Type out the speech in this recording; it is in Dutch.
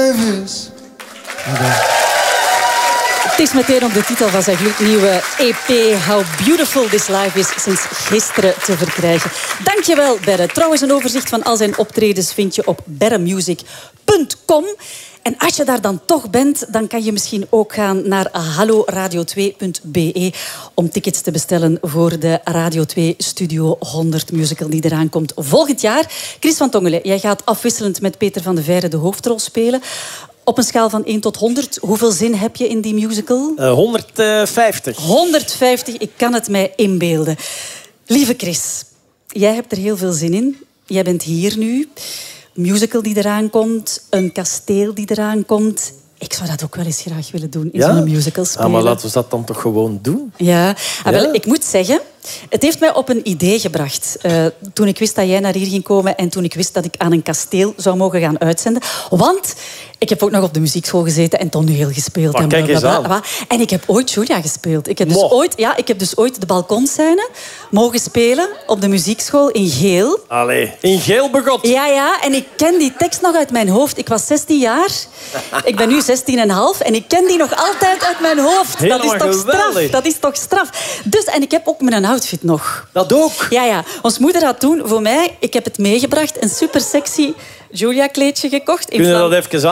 life is. Het is meteen op de titel van zijn gloednieuwe EP How Beautiful This Life Is sinds gisteren te verkrijgen. Dankjewel, Berre. Trouwens, een overzicht van al zijn optredens vind je op berremusic.com. En als je daar dan toch bent, dan kan je misschien ook gaan naar halloradio2.be om tickets te bestellen voor de Radio 2 Studio 100 musical die eraan komt volgend jaar. Chris van Tongelen, jij gaat afwisselend met Peter van de Veire de hoofdrol spelen. Op een schaal van 1 tot 100, hoeveel zin heb je in die musical? 150. 150, ik kan het mij inbeelden. Lieve Chris, jij hebt er heel veel zin in. Jij bent hier nu. Een musical die eraan komt, een kasteel die eraan komt. Ik zou dat ook wel eens graag willen doen, in zo'n musical spelen. Maar laten we dat dan toch gewoon doen? Ja, wel, ik moet zeggen, het heeft mij op een idee gebracht. Toen ik wist dat jij naar hier ging komen en toen ik wist dat ik aan een kasteel zou mogen gaan uitzenden. Want ik heb ook nog op de muziekschool gezeten en toneel gespeeld. Maar kijk eens aan. En ik heb ooit Julia gespeeld. Ik heb dus ooit de balkonscène mogen spelen op de muziekschool in Geel. Allee, in Geel begot. Ja, en ik ken die tekst nog uit mijn hoofd. Ik was 16 jaar. Ik ben nu 16,5 en ik ken die nog altijd uit mijn hoofd. Helemaal dat is toch geweldig. straf? Dat is toch straf? Dus, en ik heb ook mijn outfit nog. Dat ook? Ja. Ons moeder had toen voor mij, ik heb het meegebracht, een super sexy Julia-kleedje gekocht. Kun je dat even